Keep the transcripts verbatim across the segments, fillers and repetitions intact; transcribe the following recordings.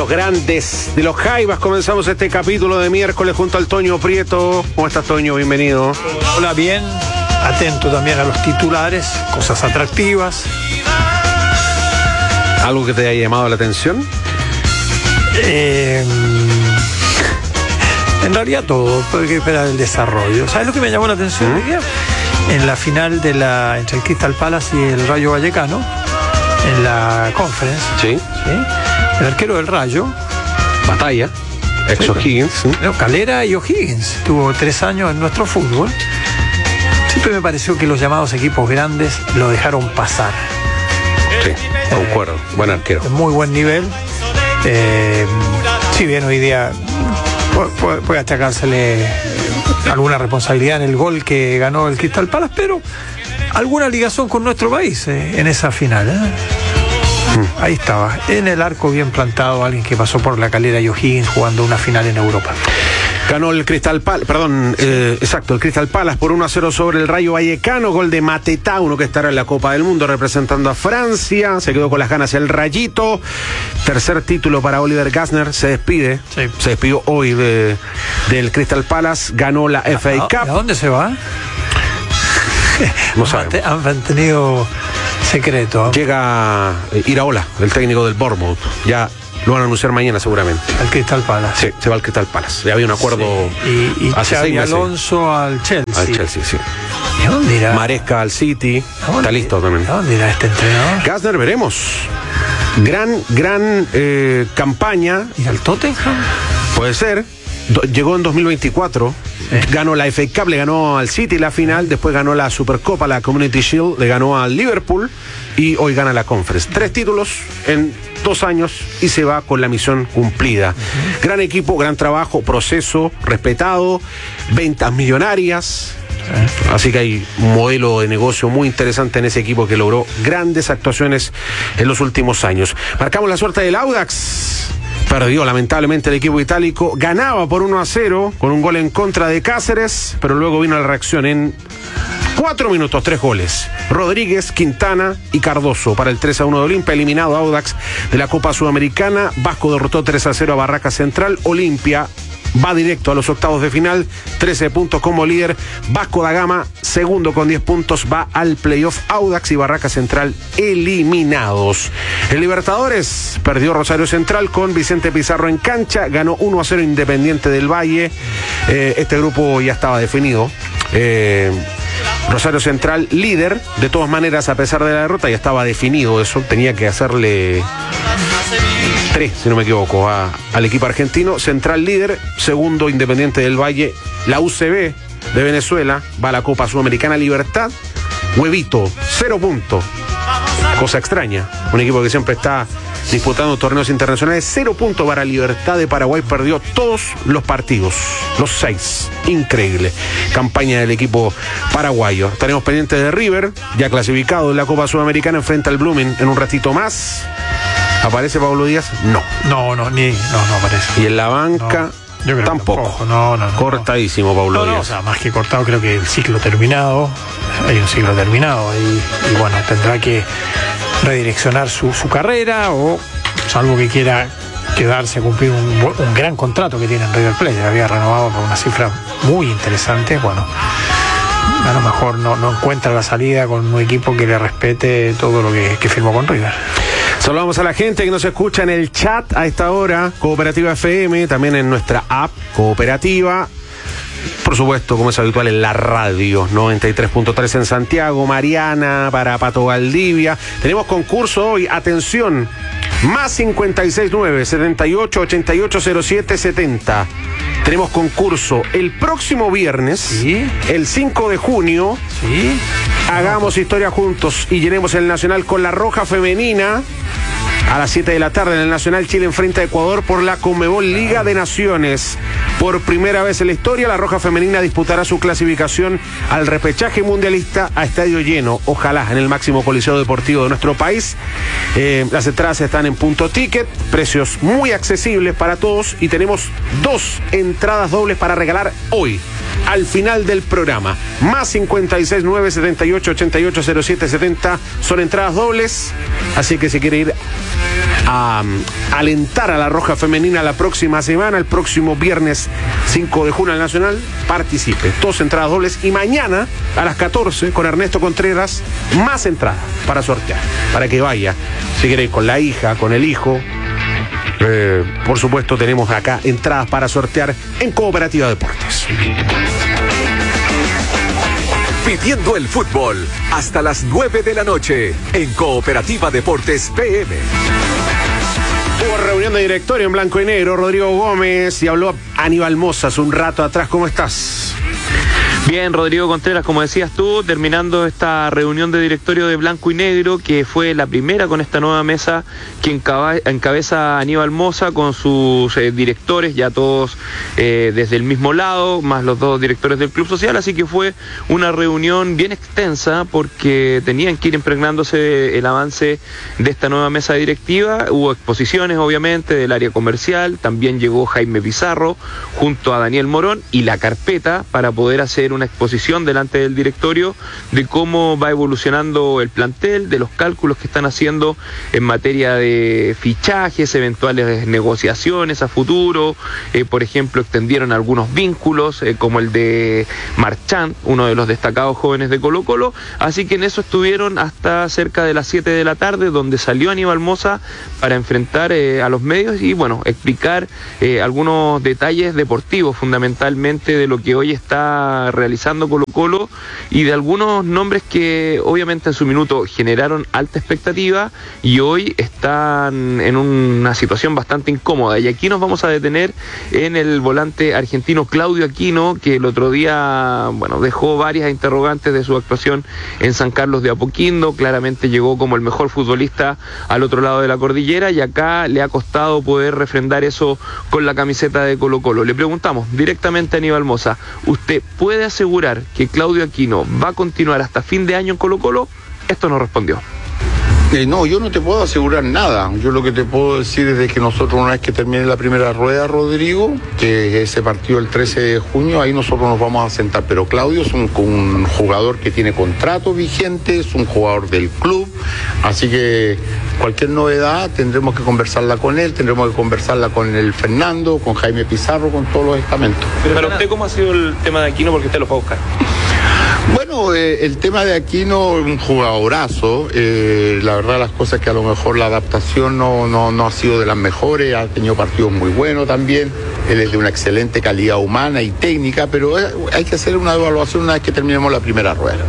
los grandes de los Jaivas. Comenzamos este capítulo de miércoles junto al Toño Prieto. ¿Cómo estás, Toño? Bienvenido. Hola, bien. Atento también a los titulares, cosas atractivas. ¿Algo que te haya llamado la atención? Eh, en realidad todo, hay que esperar el desarrollo. ¿Sabes lo que me llamó la atención hoy día? En la final de la entre el Crystal Palace y el Rayo Vallecano, en la conference, sí, ¿sí? El arquero del Rayo, Batalla, ex sí, O'Higgins, ¿sí? No, Calera y O'Higgins, tuvo tres años en nuestro fútbol. Siempre me pareció que los llamados equipos grandes lo dejaron pasar. Sí, concuerdo, eh, buen arquero. De muy buen nivel. Eh, si bien hoy día puede, puede achacársele alguna responsabilidad en el gol que ganó el Crystal Palace, pero alguna ligación con nuestro país eh, en esa final. ¿eh? Mm. Ahí estaba, en el arco bien plantado, alguien que pasó por la Calera y O'Higgins jugando una final en Europa. Ganó el Crystal Palace, perdón, eh, exacto, el Crystal Palace por uno a cero sobre el Rayo Vallecano, gol de Mateta, uno que estará en la Copa del Mundo representando a Francia, se quedó con las ganas el Rayito, tercer título para Oliver Glasner, se despide, sí. se despidió hoy de, del Crystal Palace, ganó la F A Cup. ¿A dónde se va? No sabemos. Han mantenido secreto. Llega Iraola, el técnico del Bournemouth, ya lo van a anunciar mañana seguramente. Al Crystal Palace. Sí, se va al Crystal Palace. Ya había un acuerdo. Sí. Y, y hace Xabi seis meses. Alonso al Chelsea. Al Chelsea, sí. ¿Y a dónde irá? Maresca al City. Está listo también. ¿A dónde irá este entrenador? Glasner, veremos. Gran, gran eh, campaña. ¿Ir al Tottenham? Puede ser. Do, llegó en dos mil veinticuatro. ¿Eh? Ganó la F A Cup, le ganó al City la final. Después ganó la Supercopa, la Community Shield. Le ganó al Liverpool. Y hoy gana la Conference. Tres títulos en dos años y se va con la misión cumplida. Uh-huh. Gran equipo, gran trabajo, proceso respetado, ventas millonarias. Uh-huh. Así que hay un modelo de negocio muy interesante en ese equipo que logró grandes actuaciones en los últimos años. Marcamos la suerte del Audax. Perdió lamentablemente el equipo itálico. Ganaba por uno a cero con un gol en contra de Cáceres, pero luego vino la reacción en cuatro minutos, tres goles. Rodríguez, Quintana y Cardoso para el tres a uno de Olimpia. Eliminado Audax de la Copa Sudamericana. Vasco derrotó tres a cero a Barraca Central. Olimpia va directo a los octavos de final, trece puntos como líder. Vasco da Gama, segundo con diez puntos, va al playoff. Audax y Barraca Central eliminados. El Libertadores perdió Rosario Central con Vicente Pizarro en cancha, ganó uno a cero Independiente del Valle. Eh, este grupo ya estaba definido. Eh, Rosario Central líder, de todas maneras, a pesar de la derrota, ya estaba definido eso, tenía que hacerle tres, si no me equivoco, a, al equipo argentino. Central líder, segundo Independiente del Valle. La U C B de Venezuela va a la Copa Sudamericana Libertad. Huevito, cero puntos. Cosa extraña, un equipo que siempre está disputando torneos internacionales. Cero puntos para Libertad de Paraguay, perdió todos los partidos, los seis. Increíble campaña del equipo paraguayo. Estaremos pendientes de River, ya clasificado en la Copa Sudamericana, enfrenta al Blooming en un ratito más. ¿Aparece Pablo Díaz? No. No, no, ni, no, no aparece. Y en la banca, no, yo creo tampoco. Que tampoco. No, no, no. Cortadísimo, Pablo no, Díaz. No, o sea, más que cortado, creo que el ciclo terminado. Hay un ciclo terminado y, y bueno, tendrá que redireccionar su, su carrera o salvo que quiera quedarse a cumplir un, un gran contrato que tiene en River Plate. Había renovado por una cifra muy interesante. Bueno, a lo mejor no, no encuentra la salida con un equipo que le respete todo lo que, que firmó con River. Saludamos a la gente que nos escucha en el chat a esta hora, Cooperativa F M, también en nuestra app Cooperativa. Por supuesto, como es habitual, en la radio, noventa y tres punto tres en Santiago, Mariana, para Pato Valdivia. Tenemos concurso hoy, atención, más cincuenta y seis nueve, setenta y ocho, ochenta y ocho, cero siete, setenta. Tenemos concurso el próximo viernes, ¿sí? El cinco de junio. ¿Sí? Hagamos historia juntos y llenemos el Nacional con la Roja Femenina. A las siete de la tarde en el Nacional, Chile enfrenta a Ecuador por la Conmebol Liga de Naciones. Por primera vez en la historia, la Roja Femenina disputará su clasificación al repechaje mundialista a estadio lleno, ojalá en el máximo coliseo deportivo de nuestro país. Eh, las entradas están en Punto Ticket, precios muy accesibles para todos y tenemos dos entradas dobles para regalar hoy. al final del programa. Más cincuenta y seis nueve setenta y ocho ochenta y ocho cero siete setenta. Son entradas dobles, así que si quiere ir a um, alentar a la Roja Femenina la próxima semana, el próximo viernes cinco de junio al Nacional, participe. Dos entradas dobles y mañana a las catorce con Ernesto Contreras, más entradas para sortear, para que vaya, si quiere ir con la hija, con el hijo. Eh, por supuesto tenemos acá entradas para sortear en Cooperativa Deportes. Viviendo el fútbol hasta las nueve de la noche en Cooperativa Deportes P M. Hubo reunión de directorio en blanco y negro, Rodrigo Gómez, y habló Aníbal Mosa hace un rato atrás. ¿Cómo estás? Bien, Rodrigo Contreras, como decías tú, terminando esta reunión de directorio de blanco y negro, que fue la primera con esta nueva mesa que encaba, encabeza Aníbal Mosa con sus eh, directores, ya todos eh, desde el mismo lado, más los dos directores del Club Social, así que fue una reunión bien extensa porque tenían que ir impregnándose el avance de esta nueva mesa directiva. Hubo exposiciones, obviamente, del área comercial, también llegó Jaime Pizarro junto a Daniel Morón y la carpeta para poder hacer una exposición delante del directorio de cómo va evolucionando el plantel, de los cálculos que están haciendo en materia de fichajes, eventuales negociaciones a futuro. Eh, por ejemplo, extendieron algunos vínculos, eh, como el de Marchand, uno de los destacados jóvenes de Colo Colo. Así que en eso estuvieron hasta cerca de las siete de la tarde, donde salió Aníbal Mosa para enfrentar eh, a los medios y, bueno, explicar eh, algunos detalles deportivos, fundamentalmente de lo que hoy está realizando Colo Colo y de algunos nombres que obviamente en su minuto generaron alta expectativa y hoy están en una situación bastante incómoda. Y aquí nos vamos a detener en el volante argentino Claudio Aquino, que el otro día, bueno, dejó varias interrogantes de su actuación en San Carlos de Apoquindo. Claramente llegó como el mejor futbolista al otro lado de la cordillera y acá le ha costado poder refrendar eso con la camiseta de Colo Colo. Le preguntamos directamente a Aníbal Mosa, ¿usted puede asegurar que Claudio Aquino va a continuar hasta fin de año en Colo Colo? Esto nos respondió. Eh, no, yo no te puedo asegurar nada. Yo lo que te puedo decir es de que nosotros, una vez que termine la primera rueda, Rodrigo, que es ese partido el trece de junio, ahí nosotros nos vamos a sentar. Pero Claudio es un, un jugador que tiene contrato vigente, es un jugador del club, así que cualquier novedad tendremos que conversarla con él, tendremos que conversarla con el Fernando, con Jaime Pizarro, con todos los estamentos. Pero para usted, ¿cómo ha sido el tema de Aquino? Porque usted lo fue a buscar. Bueno, eh, el tema de Aquino, un jugadorazo, eh, la verdad las cosas que a lo mejor la adaptación no, no, no ha sido de las mejores, ha tenido partidos muy buenos también, él es de una excelente calidad humana y técnica, pero hay que hacer una evaluación una vez que terminemos la primera rueda.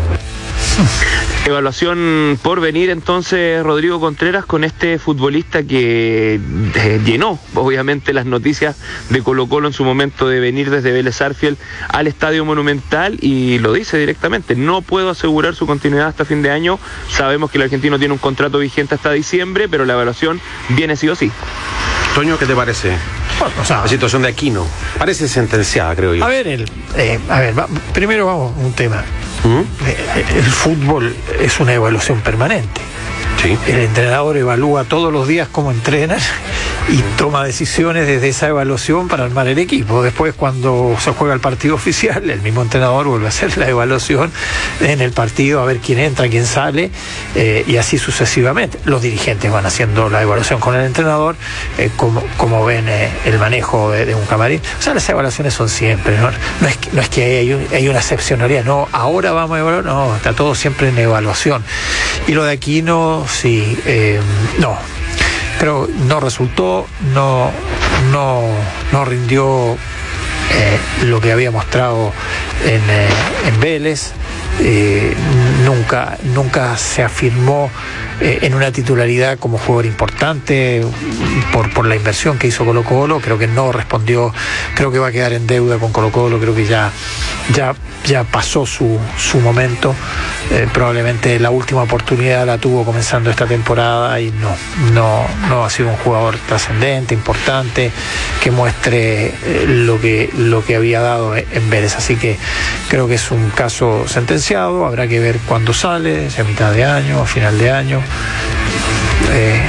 Evaluación por venir entonces, Rodrigo Contreras, con este futbolista que eh, llenó obviamente las noticias de Colo Colo en su momento de venir desde Vélez Sarsfield al Estadio Monumental, y lo dice directamente: no puedo asegurar su continuidad hasta fin de año. Sabemos que el argentino tiene un contrato vigente hasta diciembre, pero la evaluación viene sí o sí. Toño, ¿qué te parece? Bueno, o sea, la situación de Aquino parece sentenciada, creo yo. A ver, el, eh, a ver, va, primero vamos a un tema. ¿Mm? Eh, el fútbol es una evaluación permanente. Sí. El entrenador evalúa todos los días cómo entrenan y toma decisiones desde esa evaluación para armar el equipo. Después, cuando se juega el partido oficial, el mismo entrenador vuelve a hacer la evaluación en el partido, a ver quién entra, quién sale, eh, y así sucesivamente. Los dirigentes van haciendo la evaluación con el entrenador, eh, como, como ven eh, el manejo de, de un camarín. O sea, las evaluaciones son siempre, ¿no? No es que, no es que hay, un, hay una excepcionalidad, no, ahora vamos a evaluar, no, está todo siempre en evaluación. Y lo de Aquino, sí, eh, no. Pero no resultó, no, no, no rindió eh, lo que había mostrado en, eh, en Vélez. Eh, nunca, nunca se afirmó eh, en una titularidad como jugador importante por, por la inversión que hizo Colo Colo. Creo que no respondió, creo que va a quedar en deuda con Colo Colo, creo que ya, ya, ya pasó su, su momento. Eh, probablemente la última oportunidad la tuvo comenzando esta temporada y no, no, no ha sido un jugador trascendente, importante, que muestre eh, lo que, lo que había dado en Vélez. Así que creo que es un caso sentenciado, habrá que ver cuándo sale, si a mitad de año, a final de año. Eh,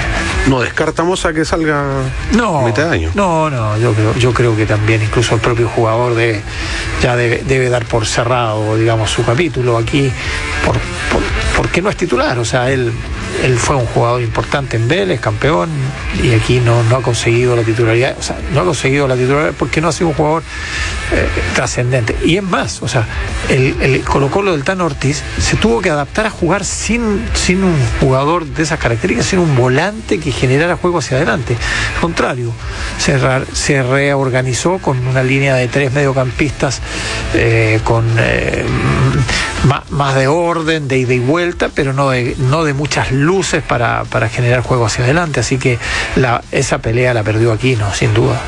No descartamos a que salga no, a mitad de año. No, no, yo creo, yo creo que también incluso el propio jugador debe, ya debe, debe dar por cerrado, digamos, su capítulo aquí, por, por, porque no es titular. O sea, él, él fue un jugador importante en Vélez, campeón, y aquí no, no ha conseguido la titularidad. O sea, no ha conseguido la titularidad porque no ha sido un jugador eh, trascendente. Y es más, o sea, el, el Colo-Colo del Tano Ortiz se tuvo que adaptar a jugar sin, sin un jugador de esas características, sin un volante que generara juego hacia adelante. Al contrario, se, re, se reorganizó con una línea de tres mediocampistas eh, con eh, más, más de orden, de ida y vuelta, pero no de, no de muchas luces para, para generar juego hacia adelante. Así que la, esa pelea la perdió Aquino, sin duda.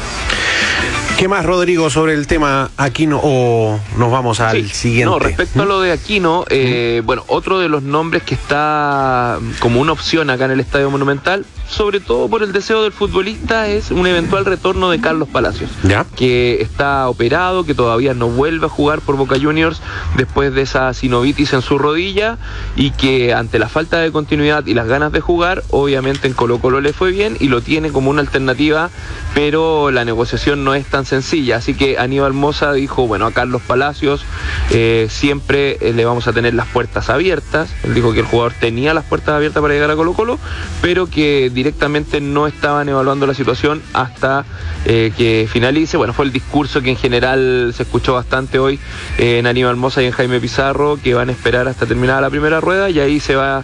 ¿Qué más, Rodrigo, sobre el tema Aquino, o nos vamos al sí, siguiente? No, respecto ¿Mm? a lo de Aquino, eh, ¿Mm? bueno, otro de los nombres que está como una opción acá en el Estadio Monumental, sobre todo por el deseo del futbolista, es un eventual retorno de Carlos Palacios, ¿ya? Que está operado, que todavía no vuelve a jugar por Boca Juniors después de esa sinovitis en su rodilla, y que ante la falta de continuidad y las ganas de jugar, obviamente en Colo-Colo le fue bien y lo tiene como una alternativa, pero la negociación no es tan sencilla. Así que Aníbal Mosa dijo, bueno, a Carlos Palacios eh, siempre eh, le vamos a tener las puertas abiertas. Él dijo que el jugador tenía las puertas abiertas para llegar a Colo-Colo, pero que directamente no estaban evaluando la situación hasta eh, que finalice. Bueno, fue el discurso que en general se escuchó bastante hoy eh, en Aníbal Mosa y en Jaime Pizarro, que van a esperar hasta terminada la primera rueda y ahí se va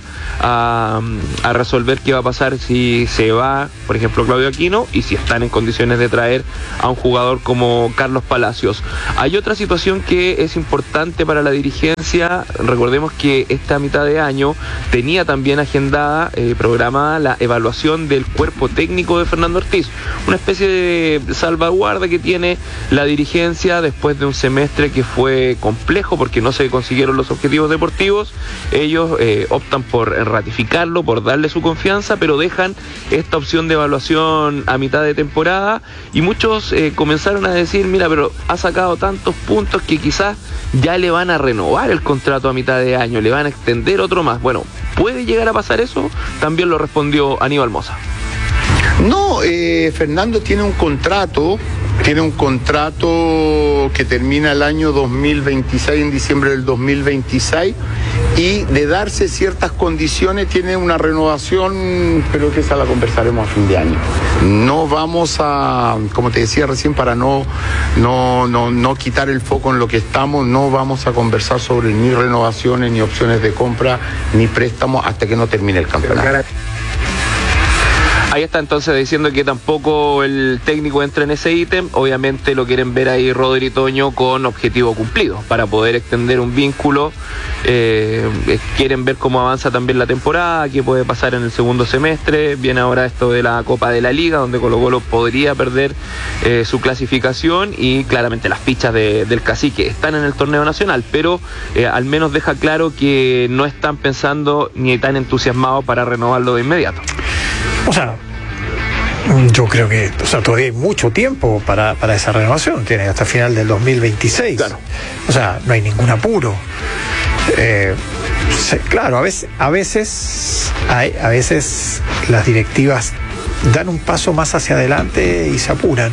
a, a resolver qué va a pasar si se va, por ejemplo, Claudio Aquino, y si están en condiciones de traer a un jugador como Carlos Palacios. Hay otra situación que es importante para la dirigencia. Recordemos que esta mitad de año tenía también agendada, eh, programada la evaluación del cuerpo técnico de Fernando Ortiz, una especie de salvaguarda que tiene la dirigencia después de un semestre que fue complejo porque no se consiguieron los objetivos deportivos. Ellos eh, optan por ratificarlo, por darle su confianza, pero dejan esta opción de evaluación a mitad de temporada, y muchos eh, comenzaron a decir, mira, pero ha sacado tantos puntos que quizás ya le van a renovar el contrato a mitad de año, le van a extender otro más. Bueno, ¿puede llegar a pasar eso? También lo respondió Aníbal Mosa. No, eh, Fernando tiene un contrato, tiene un contrato que termina el año dos mil veintiséis, en diciembre del dos mil veintiséis, y de darse ciertas condiciones tiene una renovación, pero que esa la conversaremos a fin de año. No vamos a, como te decía recién, para no, no, no, no quitar el foco en lo que estamos, no vamos a conversar sobre ni renovaciones, ni opciones de compra, ni préstamos hasta que no termine el campeonato. Ahí está entonces diciendo que tampoco el técnico entra en ese ítem. Obviamente lo quieren ver ahí Rodri Toño con objetivo cumplido para poder extender un vínculo. Eh, quieren ver cómo avanza también la temporada, qué puede pasar en el segundo semestre. Viene ahora esto de la Copa de la Liga, donde Colo-Colo podría perder eh, su clasificación, y claramente las fichas de, del Cacique están en el torneo nacional, pero eh, al menos deja claro que no están pensando ni tan entusiasmados para renovarlo de inmediato. O sea, yo creo que, o sea, todavía hay mucho tiempo para, para esa renovación. Tiene hasta el final del dos mil veintiséis. Claro. O sea, no hay ningún apuro. Eh, se, claro, a veces, a veces, hay, a veces las directivas dan un paso más hacia adelante y se apuran,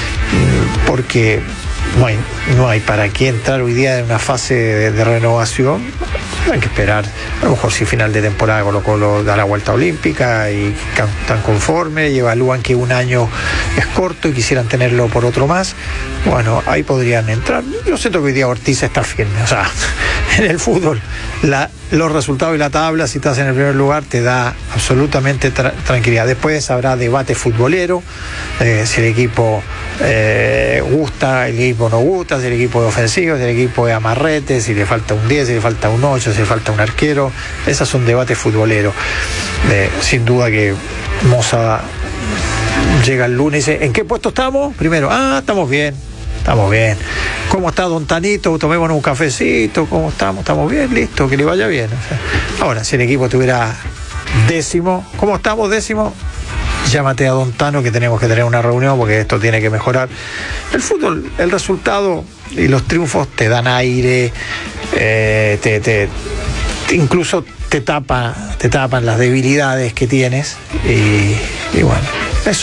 porque no hay, no hay para qué entrar hoy día en una fase de, de renovación. Hay que esperar, a lo mejor si final de temporada Colo-Colo da la vuelta olímpica y están conformes y evalúan que un año es corto y quisieran tenerlo por otro más, bueno, ahí podrían entrar. Yo siento que hoy día Ortiz está firme, o sea, en el fútbol la, los resultados y la tabla, si estás en el primer lugar, te da absolutamente tra- tranquilidad. Después habrá debate futbolero, eh, si el equipo eh, gusta, el equipo no gusta, si el equipo es ofensivo, si el equipo es amarrete, si le falta un diez, si le falta un ocho, si le falta un arquero. Ese es un debate futbolero. Eh, sin duda que Moza llega el lunes y dice, ¿en qué puesto estamos? Primero, ah, estamos bien, estamos bien. ¿Cómo está don Tanito? Tomémonos un cafecito. ¿Cómo estamos? Estamos bien, listo, que le vaya bien. O sea, ahora, si el equipo estuviera décimo, ¿cómo estamos? Décimo, llámate a don Tano que tenemos que tener una reunión porque esto tiene que mejorar. El fútbol, el resultado y los triunfos te dan aire, eh, te, te, te incluso te tapa, te tapan las debilidades que tienes, y y bueno, eso.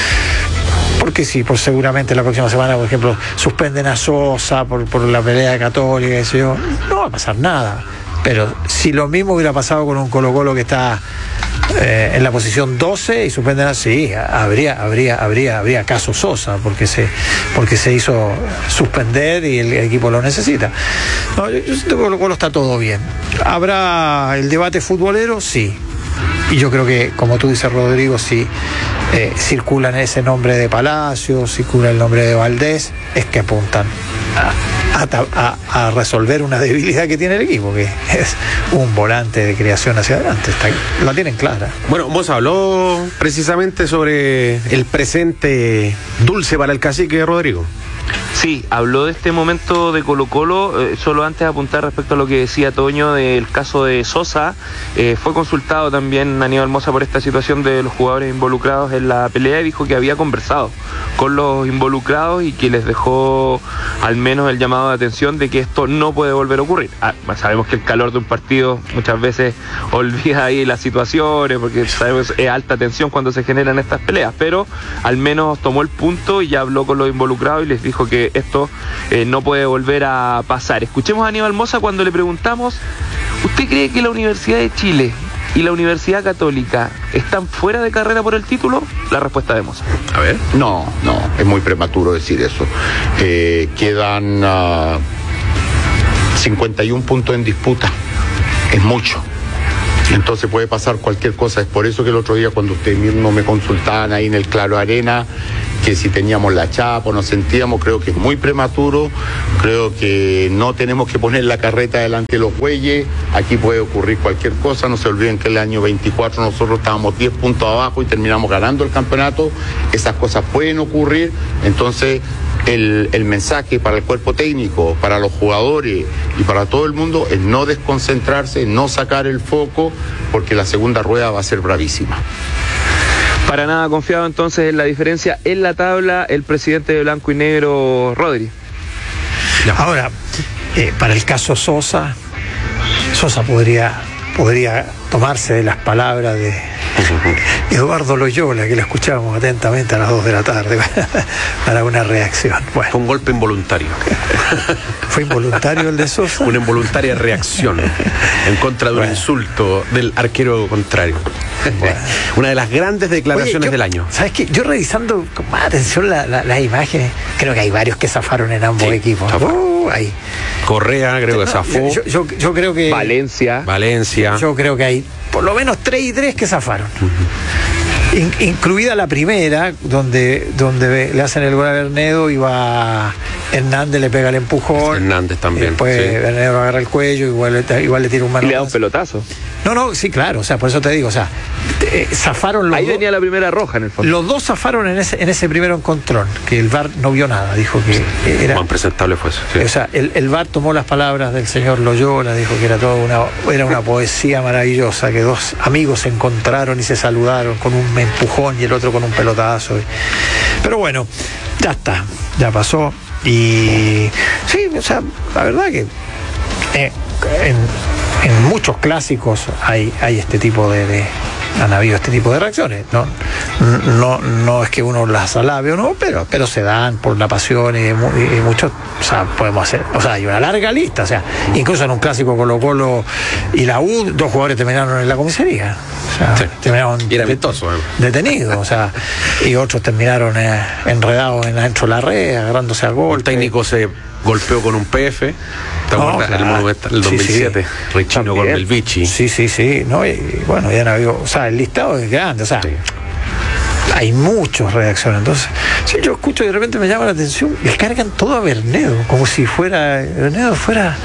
Porque sí, por seguramente la próxima semana, por ejemplo, suspenden a Sosa por, por la pelea de Católica, y eso, no va a pasar nada. Pero si lo mismo hubiera pasado con un Colo-Colo que está eh, en la posición doce y suspenden así, habría, habría, habría, habría caso Sosa, porque se, porque se hizo suspender y el equipo lo necesita. No, yo, yo siento que Colo-Colo está todo bien. ¿Habrá el debate futbolero? Sí. Y yo creo que, como tú dices, Rodrigo, si eh, circulan ese nombre de Palacio, circula el nombre de Valdés, es que apuntan a, a, a, a resolver una debilidad que tiene el equipo, que es un volante de creación hacia adelante. Está, la tienen clara. Bueno, vos habló precisamente sobre el presente dulce para el cacique, Rodrigo. Sí, habló de este momento de Colo-Colo, eh, solo antes de apuntar respecto a lo que decía Toño del caso de Sosa. Eh, fue consultado también Aníbal Mosa por esta situación de los jugadores involucrados en la pelea y dijo que había conversado con los involucrados y que les dejó al menos el llamado de atención de que esto no puede volver a ocurrir. Ah, sabemos que el calor de un partido muchas veces olvida ahí las situaciones, porque sabemos es alta tensión cuando se generan estas peleas, pero al menos tomó el punto y ya habló con los involucrados y les dijo que esto eh, no puede volver a pasar. Escuchemos a Aníbal Mosa cuando le preguntamos: ¿usted cree que la Universidad de Chile y la Universidad Católica están fuera de carrera por el título? La respuesta de Mosa. A ver. No, no, es muy prematuro decir eso. Eh, quedan uh, cincuenta y un puntos en disputa. Es mucho. Entonces puede pasar cualquier cosa. Es por eso que el otro día, cuando ustedes mismos me consultaban ahí en el Claro Arena, que si teníamos la chapa o nos sentíamos, creo que es muy prematuro. Creo que no tenemos que poner la carreta delante de los bueyes. Aquí puede ocurrir cualquier cosa. No se olviden que el año veinticuatro nosotros estábamos diez puntos abajo y terminamos ganando el campeonato. Esas cosas pueden ocurrir. Entonces el, el mensaje para el cuerpo técnico, para los jugadores y para todo el mundo es no desconcentrarse, no sacar el foco, porque la segunda rueda va a ser bravísima. Para nada confiado entonces en la diferencia en la tabla el presidente de Blanco y Negro, Rodri. Ahora, eh, para el caso Sosa, Sosa podría, podría tomarse de las palabras de Eduardo Loyola, que la escuchábamos atentamente a las dos de la tarde, para una reacción. Bueno. Fue un golpe involuntario. ¿Fue involuntario el de Sosa? Una involuntaria reacción en contra de un bueno. insulto del arquero contrario. Bueno. Una de las grandes declaraciones Oye, yo, del año. ¿Sabes qué? Yo revisando con más atención las la, la imágenes, creo que hay varios que zafaron en ambos sí, equipos. Uh, ahí. Correa creo no, que zafó. Yo, yo, yo creo que... Valencia. Valencia. Yo creo que hay por lo menos tres y tres que zafaron. Uh-huh. In, incluida la primera, donde, donde le hacen el gol a Bernedo y va Hernández, le pega el empujón. Hernández también. Después sí. Bernedo lo agarra el cuello, igual, igual le tira un manotazo. Y le da un pelotazo. No, no, sí, claro, o sea, por eso te digo, o sea, eh, zafaron los Ahí dos. venía la primera roja en el fondo. Los dos zafaron en ese, en ese primero encontrón, que el V A R no vio nada, dijo que sí, era... Juan presentable fue eso. Sí. O sea, el, el V A R tomó las palabras del señor Loyola, dijo que era toda una, era una poesía maravillosa, que dos amigos se encontraron y se saludaron con un empujón y el otro con un pelotazo. Pero bueno, ya está, ya pasó. Y sí, o sea, la verdad que eh, en, en muchos clásicos hay, hay este tipo de, de han habido este tipo de reacciones. No, no, no es que uno las alabe o no, pero, pero se dan por la pasión y, y, y muchos, o sea, podemos hacer, o sea, hay una larga lista, o sea, incluso en un clásico Colo-Colo y la U, dos jugadores terminaron en la comisaría. O sea, sí, terminaron y era vistoso, ¿eh? detenidos, o sea, y otros terminaron eh, enredados en dentro de la red, agarrándose a gol. El técnico se golpeó con un P F. No, claro. El Monumental del dos mil siete, sí, sí. Richino con el Vichy. Sí, sí, sí. No, y, y bueno, ya no había, o sea, el listado es grande, o sea, sí. Hay muchas reacciones. Entonces, sí, yo escucho y de repente me llama la atención, les cargan todo a Bernedo, como si fuera, Bernedo fuera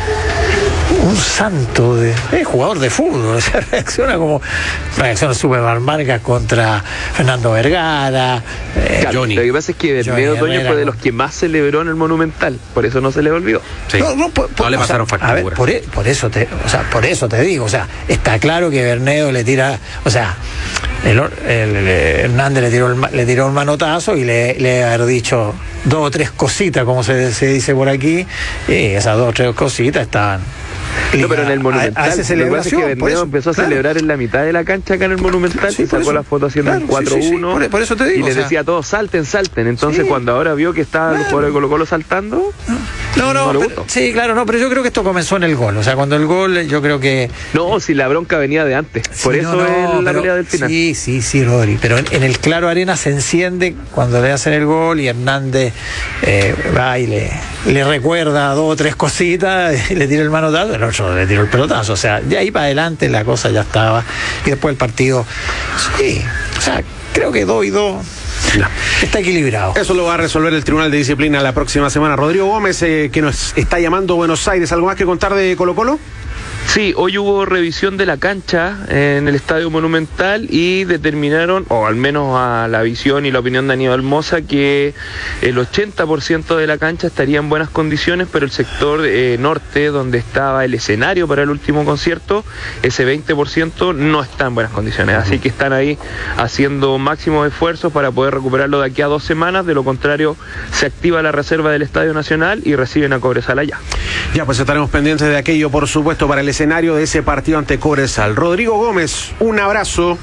un santo de eh, jugador de fútbol, o sea, reacciona como reacciona súper barbárica contra Fernando Vergara, eh, claro, Johnny. Lo que pasa es que Bernedo Toño fue de los que más celebró en el Monumental, por eso no se le olvidó. Sí. No, no, por, por, no le pasaron sea, facturas. A ver, por, por eso te, o sea, por eso te digo, o sea, está claro que Bernedo le tira, o sea, el, el, el Hernández le tiró, el, le tiró un manotazo y le, le haber dicho dos o tres cositas, como se, se dice por aquí, y esas dos o tres cositas estaban... No, pero en el Monumental, a, a esa celebración, lo que pasa es que Bermeo empezó a claro. celebrar en la mitad de la cancha acá en el Monumental, sí, y sacó eso, la foto haciendo claro, el cuatro uno, sí, sí, sí. Por, por eso te digo, y les decía a todos, salten, salten. Entonces, sí, cuando ahora vio que estaban claro. los jugadores de Colo Colo saltando, no, no, no pero, sí, claro, no, pero yo creo que esto comenzó en el gol. O sea, cuando el gol, yo creo que... No, si la bronca venía de antes, sí, por eso no, no, es la pelea del final. Sí, sí, sí, Rodri, pero en, en el Claro Arena se enciende cuando le hacen el gol y Hernández eh, va y le, le recuerda dos o tres cositas, y le tira el manotazo, el otro le tiró el pelotazo. O sea, de ahí para adelante la cosa ya estaba. Y después el partido, sí, o sea, creo que dos y dos no. está equilibrado. Eso lo va a resolver el Tribunal de Disciplina la próxima semana. Rodrigo Gómez, eh, que nos está llamando Buenos Aires. ¿Algo más que contar de Colo Colo? Sí, hoy hubo revisión de la cancha en el Estadio Monumental y determinaron, o al menos a la visión y la opinión de Aníbal Mosa, que el ochenta por ciento de la cancha estaría en buenas condiciones, pero el sector eh, norte, donde estaba el escenario para el último concierto, ese veinte por ciento no está en buenas condiciones. Así que están ahí haciendo máximos esfuerzos para poder recuperarlo de aquí a dos semanas. De lo contrario, se activa la reserva del Estadio Nacional y reciben a Cobresal allá. Ya, pues estaremos pendientes de aquello, por supuesto, para el escenario de ese partido ante Cobresal. Rodrigo Gómez, un abrazo.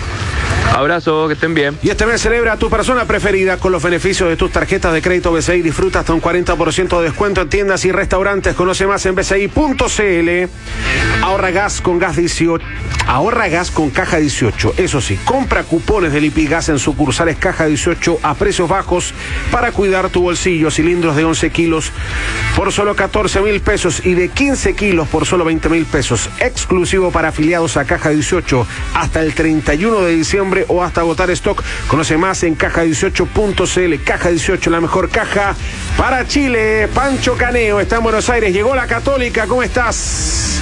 Abrazo, que estén bien. Y este mes celebra a tu persona preferida con los beneficios de tus tarjetas de crédito B C I. Disfruta hasta un cuarenta por ciento de descuento en tiendas y restaurantes. Conoce más en b c i punto c l. Ahorra gas con gas dieciocho. Ahorra gas con Caja dieciocho. Eso sí, compra cupones de Lipigas en sucursales Caja dieciocho a precios bajos para cuidar tu bolsillo. Cilindros de once kilos por solo catorce mil pesos y de quince kilos por solo veinte mil pesos. Exclusivo para afiliados a Caja dieciocho hasta el treinta y uno de diciembre o hasta agotar stock. Conoce más en caja dieciocho punto c l. Caja dieciocho, la mejor caja para Chile. Pancho Caneo está en Buenos Aires. Llegó la Católica. ¿Cómo estás?